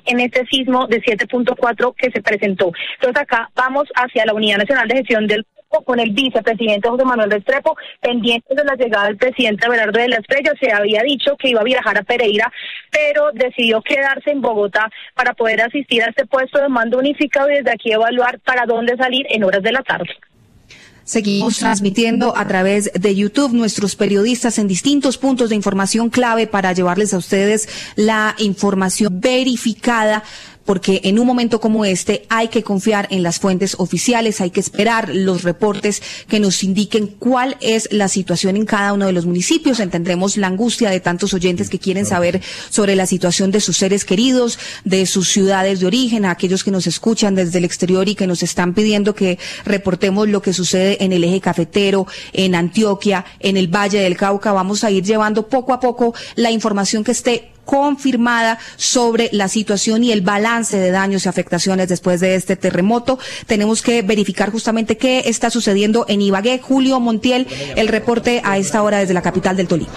en este sismo de 7.4 que se presentó. Entonces acá vamos hacia la Unidad Nacional de Gestión del con el vicepresidente José Manuel Restrepo, pendientes de la llegada del presidente Abelardo de la Espriella. Se había dicho que iba a viajar a Pereira, pero decidió quedarse en Bogotá para poder asistir a este puesto de mando unificado y desde aquí evaluar para dónde salir en horas de la tarde. Seguimos transmitiendo a través de YouTube, nuestros periodistas en distintos puntos de información clave para llevarles a ustedes la información verificada, porque en un momento como este hay que confiar en las fuentes oficiales, hay que esperar los reportes que nos indiquen cuál es la situación en cada uno de los municipios. Entendemos la angustia de tantos oyentes que quieren saber sobre la situación de sus seres queridos, de sus ciudades de origen, a aquellos que nos escuchan desde el exterior y que nos están pidiendo que reportemos lo que sucede en el eje cafetero, en Antioquia, en el Valle del Cauca. Vamos a ir llevando poco a poco la información que esté confirmada sobre la situación y el balance de daños y afectaciones después de este terremoto. Tenemos que verificar justamente qué está sucediendo en Ibagué. Julio Montiel, el reporte a esta hora desde la capital del Tolima.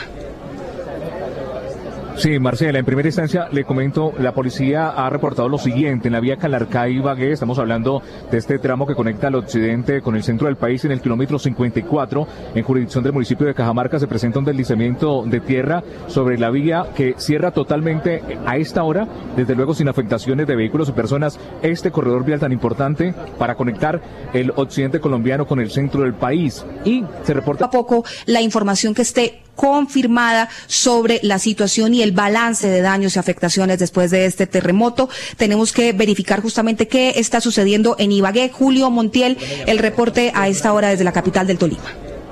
Sí, Marcela, en primera instancia le comento, la policía ha reportado lo siguiente: en la vía Calarcá-Ibagué, estamos hablando de este tramo que conecta al occidente con el centro del país, en el kilómetro 54, en jurisdicción del municipio de Cajamarca, se presenta un deslizamiento de tierra sobre la vía que cierra totalmente a esta hora, desde luego sin afectaciones de vehículos y personas, este corredor vial tan importante para conectar el occidente colombiano con el centro del país. Y se reporta poco a poco la información que esté confirmada sobre la situación y el balance de daños y afectaciones después de este terremoto. Tenemos que verificar justamente qué está sucediendo en Ibagué. Julio Montiel, el reporte a esta hora desde la capital del Tolima.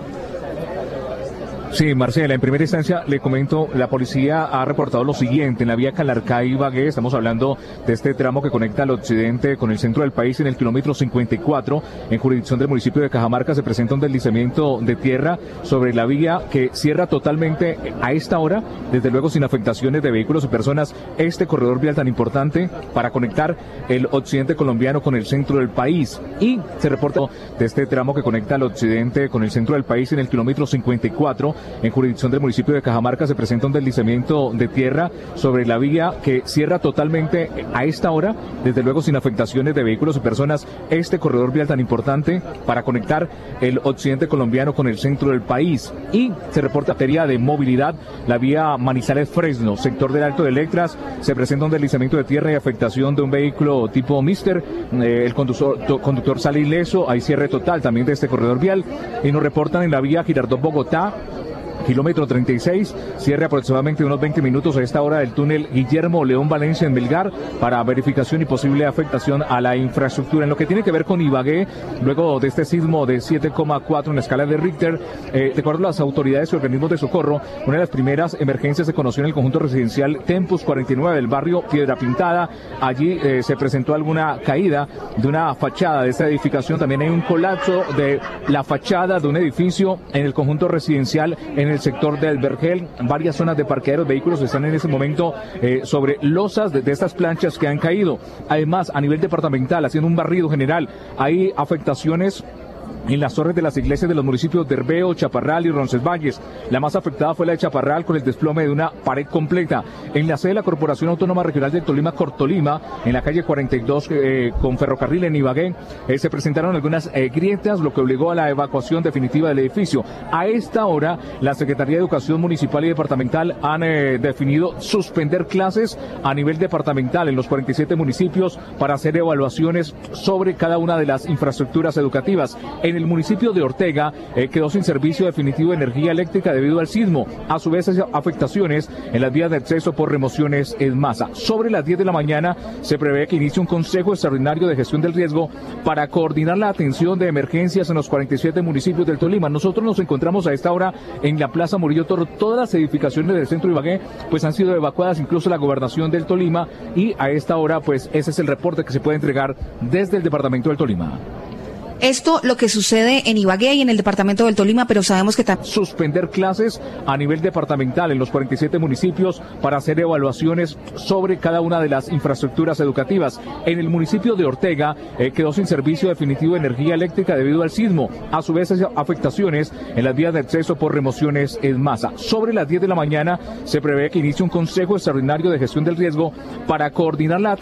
Sí, Marcela, en primera instancia le comento, la policía ha reportado lo siguiente: en la vía Calarcá-Ibagué, estamos hablando de este tramo que conecta al occidente con el centro del país, en el kilómetro 54, en jurisdicción del municipio de Cajamarca, se presenta un deslizamiento de tierra sobre la vía que cierra totalmente a esta hora, desde luego sin afectaciones de vehículos y personas, este corredor vial tan importante para conectar el occidente colombiano con el centro del país. Y se reporta de este tramo que conecta al occidente con el centro del país, en el kilómetro 54, en jurisdicción del municipio de Cajamarca, se presenta un deslizamiento de tierra sobre la vía que cierra totalmente a esta hora, desde luego sin afectaciones de vehículos y personas, este corredor vial tan importante para conectar el occidente colombiano con el centro del país. Y se reporta materia de movilidad, la vía Manizales-Fresno, sector del Alto de Letras, se presenta un deslizamiento de tierra y afectación de un vehículo tipo Mister, el conductor sale ileso, hay cierre total también de este corredor vial. Y nos reportan en la vía Girardot-Bogotá, kilómetro 36, cierre aproximadamente unos 20 minutos a esta hora del túnel Guillermo León Valencia en Melgar para verificación y posible afectación a la infraestructura. En lo que tiene que ver con Ibagué, luego de este sismo de 7,4 en la escala de Richter, de acuerdo a las autoridades y organismos de socorro, una de las primeras emergencias se conoció en el conjunto residencial Tempus 49 del barrio Piedra Pintada. Allí se presentó alguna caída de una fachada de esta edificación. También hay un colapso de la fachada de un edificio en el conjunto residencial en el sector del Vergel. Varias zonas de parqueaderos, vehículos están en ese momento sobre losas de estas planchas que han caído. Además, a nivel departamental, haciendo un barrido general, hay afectaciones en las torres de las iglesias de los municipios de Herbeo, Chaparral y Roncesvalles. La más afectada fue la de Chaparral, con el desplome de una pared completa. En la sede de la Corporación Autónoma Regional del Tolima, Cortolima, en la calle 42 con ferrocarril en Ibagué, se presentaron algunas grietas, lo que obligó a la evacuación definitiva del edificio. A esta hora, la Secretaría de Educación Municipal y Departamental han definido suspender clases a nivel departamental en los 47 municipios para hacer evaluaciones sobre cada una de las infraestructuras educativas. En el municipio de Ortega quedó sin servicio definitivo de energía eléctrica debido al sismo. A su vez, afectaciones en las vías de acceso por remociones en masa. Sobre las 10 de la mañana se prevé que inicie un consejo extraordinario de gestión del riesgo para coordinar la atención de emergencias en los 47 municipios del Tolima. Nosotros nos encontramos a esta hora en la Plaza Murillo Toro. Todas las edificaciones del centro de Ibagué pues han sido evacuadas, incluso la gobernación del Tolima, y a esta hora pues ese es el reporte que se puede entregar desde el departamento del Tolima. Esto lo que sucede en Ibagué y en el departamento del Tolima, pero sabemos que también suspender clases a nivel departamental en los 47 municipios para hacer evaluaciones sobre cada una de las infraestructuras educativas. En el municipio de Ortega quedó sin servicio definitivo de energía eléctrica debido al sismo. A su vez, afectaciones en las vías de acceso por remociones en masa. Sobre las 10 de la mañana se prevé que inicie un consejo extraordinario de gestión del riesgo para coordinar la